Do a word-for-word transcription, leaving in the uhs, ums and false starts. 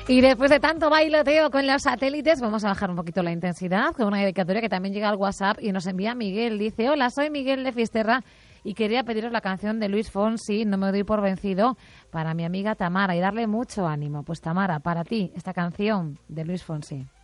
Y después de tanto bailoteo con los satélites, vamos a bajar un poquito la intensidad con una dedicatoria que también llega al WhatsApp y nos envía Miguel. Dice, hola, soy Miguel de Fisterra y quería pediros la canción de Luis Fonsi, No me doy por vencido, para mi amiga Tamara y darle mucho ánimo. Pues Tamara, para ti, esta canción de Luis Fonsi.